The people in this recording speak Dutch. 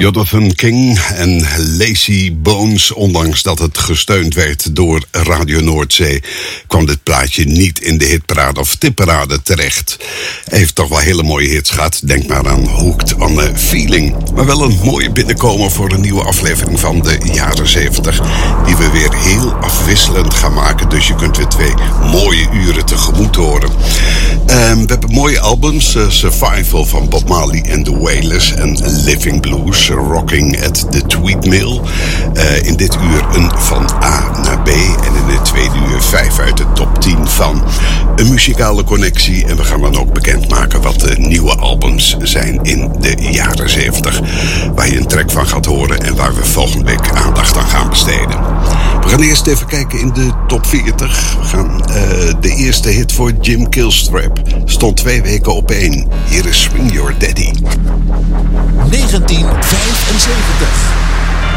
Jonathan King en Lazy Bones. Ondanks dat het gesteund werd door Radio Noordzee, kwam dit plaatje niet in de hitparade of tipparade terecht. Hij heeft toch wel hele mooie hits gehad. Denk maar aan Hooked on a Feeling. Maar wel een mooie binnenkomen voor een nieuwe aflevering van de jaren 70. Die we weer heel afwisselend gaan maken. Dus je kunt weer 2 mooie uren tegemoet horen. We hebben mooie albums. Survival van Bob Marley en The Wailers. En Living Blues. Rocking at the Tweed Mill. In dit uur een van A naar B. En in het tweede uur 5 uit de top 10 van een muzikale connectie. En we gaan dan ook bekendmaken wat de nieuwe albums zijn in de jaren 70. Waar je een track van gaat horen en waar we volgende week aandacht aan gaan besteden. We gaan eerst even kijken in de top 40. We gaan de eerste hit voor Jim Killstrap. Stond 2 weken op 1. Hier is Swing Your Daddy. 1975.